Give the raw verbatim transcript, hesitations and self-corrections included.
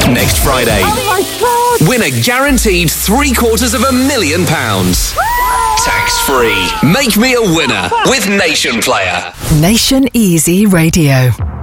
Next Friday. Oh my God! Win a guaranteed three quarters of a million pounds. Tax-free. Make me a winner with Nation Player. Nation Easy Radio.